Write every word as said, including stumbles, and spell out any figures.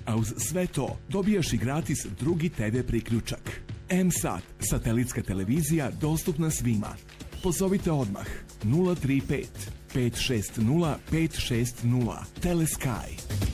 A uz sve to dobijaš i gratis drugi te ve priključak. M-Sat, satelitska televizija dostupna svima. Pozovite odmah nula tri pet pet šest nula pet šest nula. Telesky.